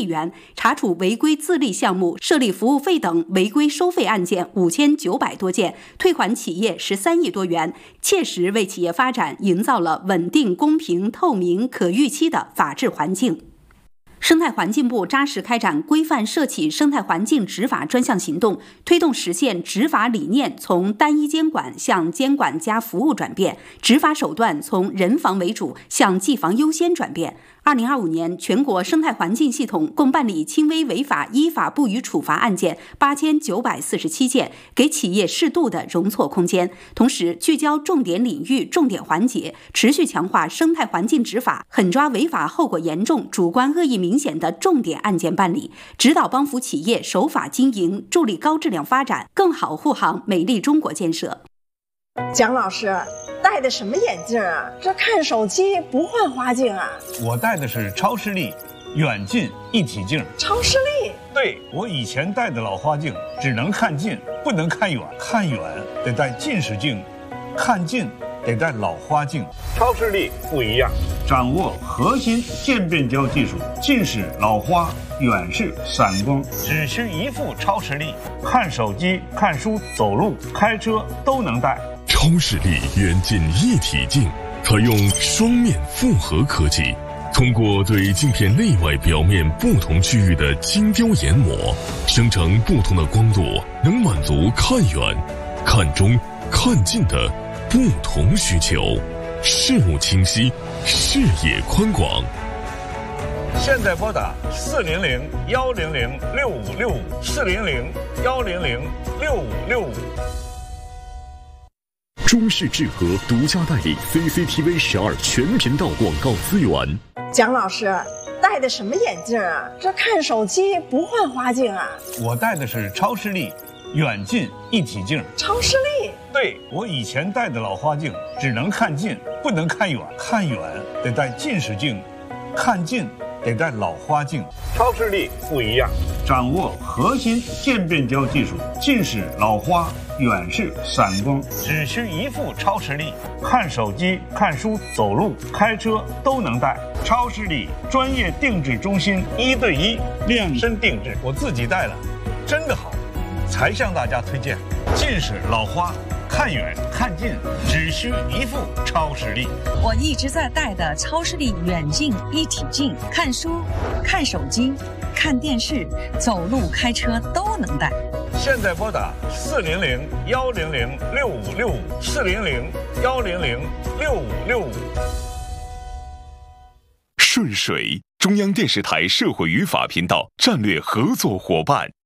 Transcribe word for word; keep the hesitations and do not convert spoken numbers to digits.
亿元，查处违规自立项目、设立服务费等违规收费案件五千九百多件，退还企业十三亿多元，切实为企业发展营造了稳定、公平、透明、可预期的法治环境。生态环境部扎实开展规范涉企生态环境执法专项行动，推动实现执法理念从单一监管向监管加服务转变，执法手段从人防为主向技防优先转变。二零二五年，全国生态环境系统共办理轻微违法依法不予处罚案件八千九百四十七件，给企业适度的容错空间。同时，聚焦重点领域、重点环节，持续强化生态环境执法，狠抓违法后果严重、主观恶意明显的重点案件办理，指导帮扶企业守法经营，助力高质量发展，更好护航美丽中国建设。 蒋老师戴的什么眼镜啊？这看手机不换花镜啊？ 我戴的是超视力远近一体镜。 超视力？ 对，我以前戴的老花镜只能看近，不能看远，看远得戴近视镜，看近得戴老花镜。超视力不一样，掌握核心渐变焦技术，近视、老花、远视、散光，只需一副超视力，看手机、看书、走路、开车都能戴。 超视力远近一体镜采用双面复合科技，通过对镜片内外表面不同区域的精雕研磨，生成不同的光度，能满足看远、看中、看近的不同需求，视物清晰，视野宽广。 现在拨打四零零幺零零六五六五四零零幺零零六五六五。 中视智和独家代理 C C T V 十二全频道广告资源。 蒋老师戴的什么眼镜啊？这看手机不换花镜啊？ 我戴的是超视力远近一体镜。 超视力？ 对，我以前戴的老花镜只能看近，不能看远，看远得戴近视镜，看近得戴老花镜。超视力不一样，掌握核心渐变焦技术，近视、老花、远视、散光，只需一副超视力，看手机、看书、走路、开车都能戴。超视力专业定制中心，一对一量身定制，我自己戴了，真的好，才向大家推荐。近视、老花、看远看近只需一副超视力。 我一直在戴的超视力远近一体镜，看书、看手机、看电视、走路、开车都能戴。 现在拨打四零零幺零零六五六五四零零幺零零六五六五。 顺水，中央电视台社会与法频道战略合作伙伴。